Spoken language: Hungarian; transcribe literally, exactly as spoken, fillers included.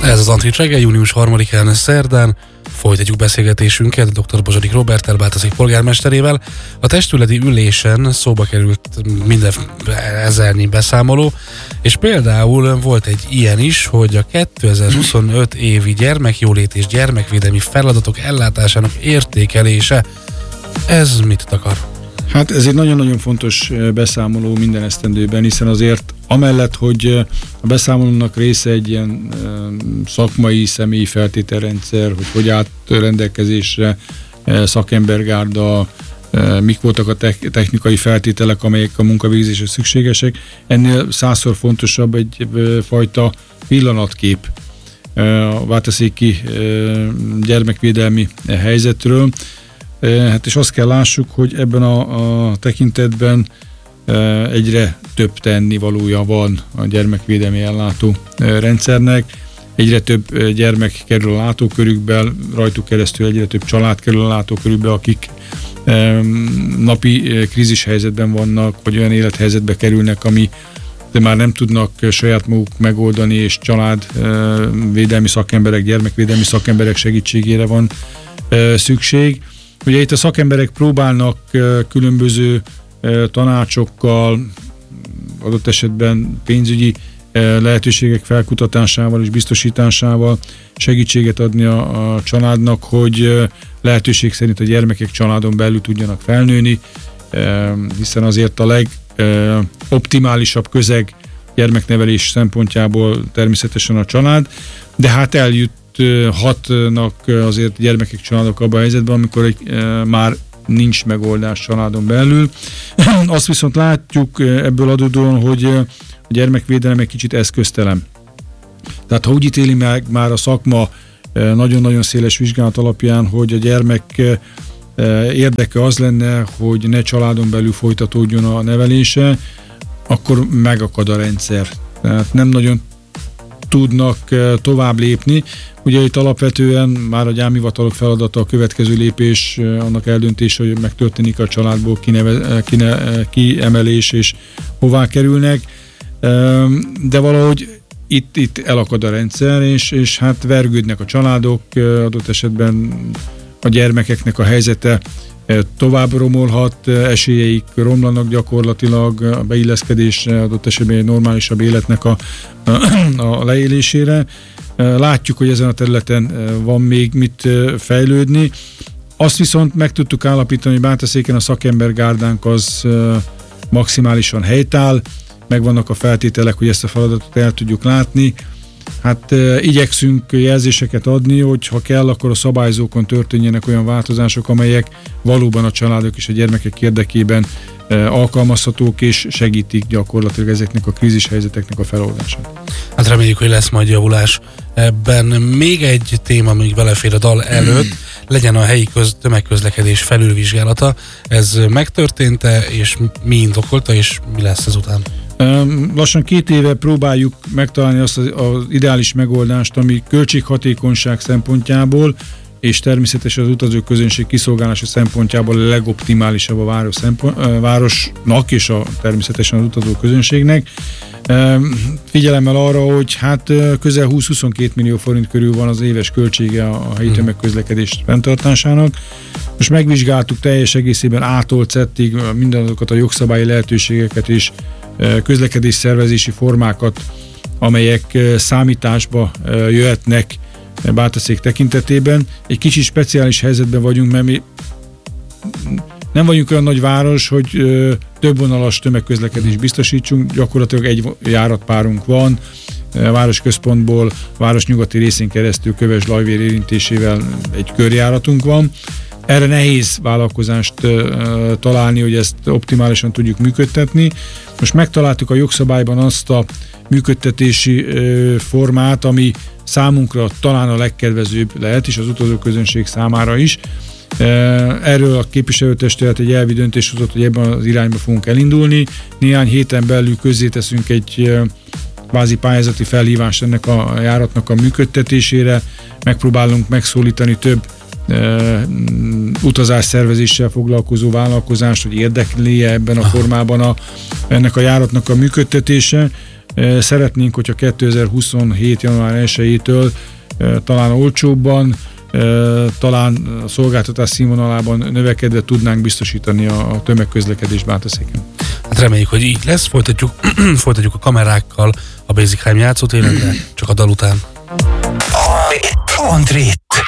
Ez az Antrit reggel, június harmadikán szerdán. Folytatjuk beszélgetésünket dr. Bozsodik Róberttel, Bátaszék polgármesterével. A testületi ülésen szóba került minden ezernyi beszámoló, és például volt egy ilyen is, hogy a kétezer-huszonöt évi gyermekjólét és gyermekvédelmi feladatok ellátásának értékelése. Ez mit takar? Hát ez egy nagyon-nagyon fontos beszámoló minden esztendőben, hiszen azért amellett, hogy a beszámolónak része egy ilyen szakmai, személyi feltételrendszer, hogy hogy állt rendelkezésre szakembergárda, mik voltak a technikai feltételek, amelyek a munkavégzésre szükségesek, ennél százszor fontosabb egy fajta pillanatkép a vátaszéki gyermekvédelmi helyzetről. Hát és azt kell lássuk, hogy ebben a, a tekintetben egyre több tennivalója van a gyermekvédelmi ellátó rendszernek, egyre több gyermek kerül a látókörükbe, rajtuk keresztül egyre több család kerül a látókörükbe, akik napi krízis helyzetben vannak, vagy olyan élethelyzetbe kerülnek, ami de már nem tudnak saját maguk megoldani, és családvédelmi szakemberek, gyermekvédelmi szakemberek segítségére van szükség. Ugye itt a szakemberek próbálnak különböző tanácsokkal, adott esetben pénzügyi lehetőségek felkutatásával és biztosításával segítséget adni a, a családnak, hogy lehetőség szerint a gyermekek családon belül tudjanak felnőni, hiszen azért a legoptimálisabb közeg gyermeknevelés szempontjából természetesen a család, de hát eljut hatnak azért gyermekek, családok abban a helyzetben, amikor egy, e, már nincs megoldás családon belül. Azt viszont látjuk ebből adódóan, hogy a gyermekvédelem egy kicsit eszköztelen. Tehát ha úgy ítéli meg már a szakma nagyon-nagyon széles vizsgálat alapján, hogy a gyermek érdeke az lenne, hogy ne családon belül folytatódjon a nevelése, akkor megakad a rendszer. Tehát nem nagyon tudnak tovább lépni. Ugye itt alapvetően már a gyámhivatalok feladata a következő lépés, annak eldöntése, hogy megtörténik a családból kineve, kine, kiemelés és hová kerülnek, de valahogy itt, itt elakad a rendszer, és, és hát vergődnek a családok, adott esetben a gyermekeknek a helyzete tovább romolhat, esélyeik romlanak gyakorlatilag a beilleszkedésre, adott esetben egy normálisabb életnek a, a leélésére. Látjuk, hogy ezen a területen van még mit fejlődni. Azt viszont meg tudtuk állapítani, hogy Bátaszéken a szakembergárdánk az maximálisan helytáll, megvannak a feltételek, hogy ezt a feladatot el tudjuk látni. Hát e, igyekszünk jelzéseket adni, hogy ha kell, akkor a szabályzókon történjenek olyan változások, amelyek valóban a családok és a gyermekek érdekében e, alkalmazhatók és segítik gyakorlatilag ezeknek a krízis helyzeteknek a feloldását. Hát reméljük, hogy lesz majd javulás ebben. Még egy téma, még belefér a dal előtt, legyen a helyi köz, tömegközlekedés felülvizsgálata. Ez megtörtént-e, és mi indokolta, és mi lesz ezután? Lassan két éve próbáljuk megtalálni azt az, az ideális megoldást, ami költséghatékonyság szempontjából és természetesen az utazóközönség kiszolgálása szempontjából a legoptimálisabb a város szempont, városnak és a, természetesen az utazóközönségnek. Figyelemmel arra, hogy hát közel húsz-huszonkettő millió forint körül van az éves költsége a helyi tömegközlekedés fenntartásának. Most megvizsgáltuk teljes egészében A-tól Z-ig mindazokat a jogszabályi lehetőségeket és közlekedés szervezési formákat, amelyek számításba jöhetnek Bátaszék tekintetében. Egy kicsit speciális helyzetben vagyunk, mert mi nem vagyunk olyan nagy város, hogy több vonalas tömegközlekedést biztosítsunk, gyakorlatilag egy járatpárunk van, a városközpontból, város nyugati részén keresztül Köves-Lajvér érintésével egy körjáratunk van. Erre nehéz vállalkozást találni, hogy ezt optimálisan tudjuk működtetni. Most megtaláltuk a jogszabályban azt a működtetési formát, ami számunkra talán a legkedvezőbb lehet, és az utazóközönség számára is. Erről a képviselőtestület egy elvi döntés hozott, hogy ebben az irányba fogunk elindulni. Néhány héten belül közzéteszünk egy kvázi pályázati felhívást ennek a járatnak a működtetésére. Megpróbálunk megszólítani több utazásszervezéssel foglalkozó vállalkozást, hogy érdekli ebben a formában a, ennek a járatnak a működtetése. Szeretnénk, hogyha kétezer-huszonhét. január elsejétől talán olcsóbban, talán a szolgáltatás színvonalában növekedve tudnánk biztosítani a tömegközlekedést Bátaszéken. Hát reméljük, hogy így lesz. Folytatjuk, folytatjuk a kamerákkal a Basic Time játszótéren, de csak a dal után. André.